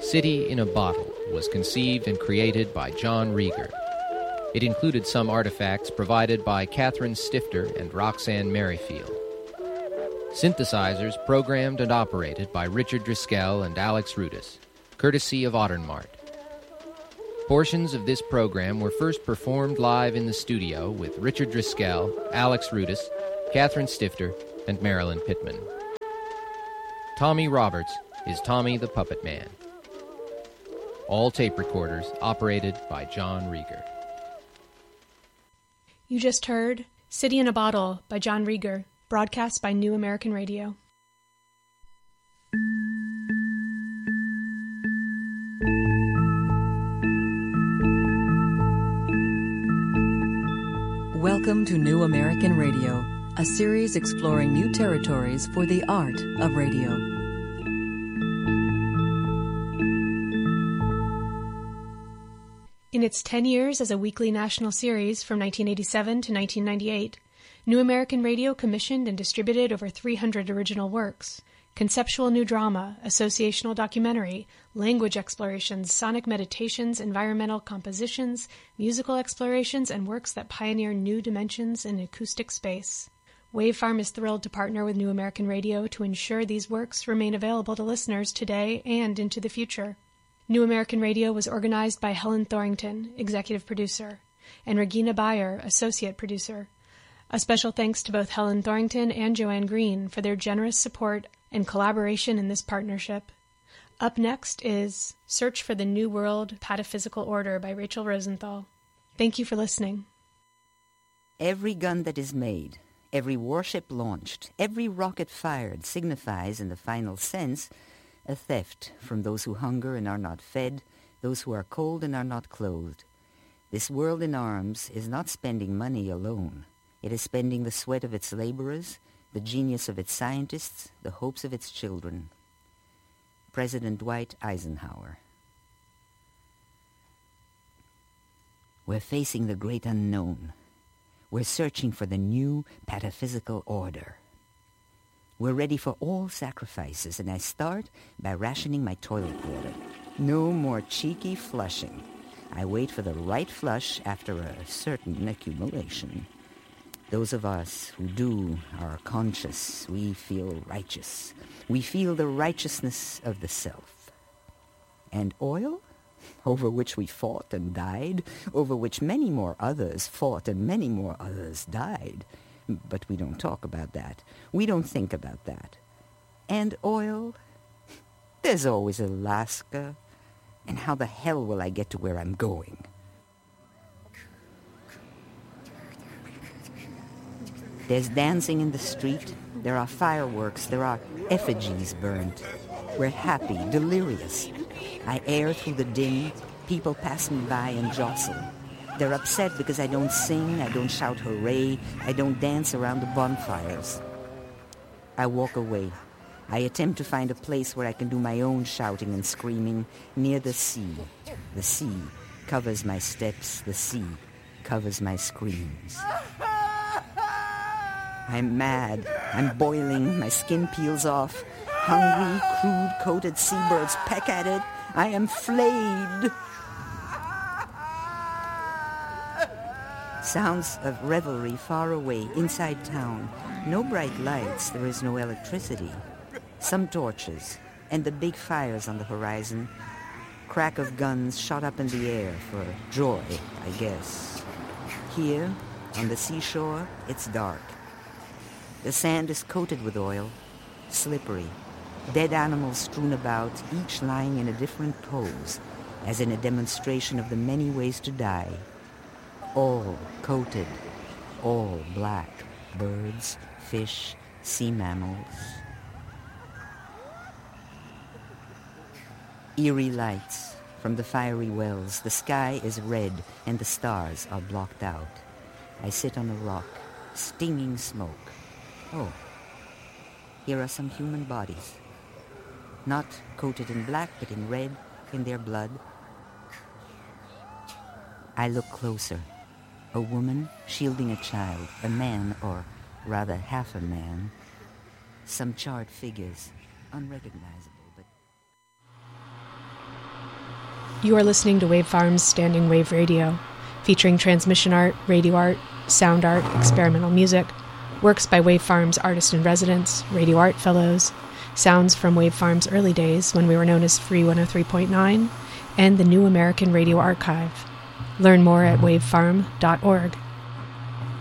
City in a Bottle was conceived and created by John Rieger. It included some artifacts provided by Catherine Stifter and Roxanne Merrifield. Synthesizers programmed and operated by Richard Driscoll and Alex Rudis, courtesy of Ottermart. Portions of this program were first performed live in the studio with Richard Driscoll, Alex Rudis, Catherine Stifter, and Marilyn Pittman. Tommy Roberts is Tommy the Puppet Man. All tape recorders operated by John Rieger. You just heard City in a Bottle by John Rieger, broadcast by New American Radio. Welcome to New American Radio, a series exploring new territories for the art of radio. In its 10 years as a weekly national series from 1987 to 1998, New American Radio commissioned and distributed over 300 original works: conceptual new drama, associational documentary, language explorations, sonic meditations, environmental compositions, musical explorations, and works that pioneer new dimensions in acoustic space. Wavefarm is thrilled to partner with New American Radio to ensure these works remain available to listeners today and into the future. New American Radio was organized by Helen Thorington, executive producer, and Regina Bayer, associate producer. A special thanks to both Helen Thorington and Joanne Green for their generous support and collaboration in this partnership. Up next is Search for the New World Pataphysical Order by Rachel Rosenthal. Thank you for listening. Every gun that is made, every warship launched, every rocket fired signifies, in the final sense, a theft from those who hunger and are not fed, those who are cold and are not clothed. This world in arms is not spending money alone. It is spending the sweat of its laborers, the genius of its scientists, the hopes of its children. President Dwight Eisenhower. We're facing the great unknown. We're searching for the new pataphysical order. We're ready for all sacrifices, and I start by rationing my toilet water. No more cheeky flushing. I wait for the right flush after a certain accumulation. Those of us who do are conscious. We feel righteous. We feel the righteousness of the self. And oil, over which we fought and died, over which many more others fought and many more others died. But we don't talk about that. We don't think about that. And oil? There's always Alaska. And how the hell will I get to where I'm going? There's dancing in the street. There are fireworks. There are effigies burnt. We're happy, delirious. I air through the din. People pass me by and jostle. They're upset because I don't sing, I don't shout hooray, I don't dance around the bonfires. I walk away. I attempt to find a place where I can do my own shouting and screaming near the sea. The sea covers my steps. The sea covers my screams. I'm mad. I'm boiling. My skin peels off. Hungry, crude-coated seabirds peck at it. I am flayed. Sounds of revelry far away, inside town. No bright lights, there is no electricity. Some torches, and the big fires on the horizon. Crack of guns shot up in the air for joy, I guess. Here, on the seashore, it's dark. The sand is coated with oil, slippery. Dead animals strewn about, each lying in a different pose, as in a demonstration of the many ways to die. All coated, all black, birds, fish, sea mammals. Eerie lights from the fiery wells. The sky is red and the stars are blocked out. I sit on a rock, stinging smoke. Oh, here are some human bodies. Not coated in black, but in red, in their blood. I look closer. A woman shielding a child, a man, or rather half a man. Some charred figures, unrecognizable, but... You are listening to Wave Farm's Standing Wave Radio, featuring transmission art, radio art, sound art, experimental music, works by Wave Farm's artist-in-residence, radio art fellows, sounds from Wave Farm's early days when we were known as Free 103.9, and the New American Radio Archive. Learn more at wavefarm.org.